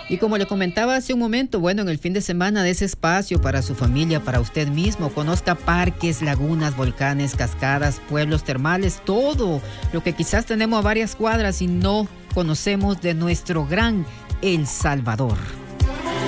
Y como le comentaba hace un momento, bueno, en el fin de semana de ese espacio para su familia, para usted mismo, conozca parques, lagunas, volcanes, cascadas, pueblos termales, todo lo que quizás tenemos a varias cuadras y no conocemos de nuestro gran El Salvador.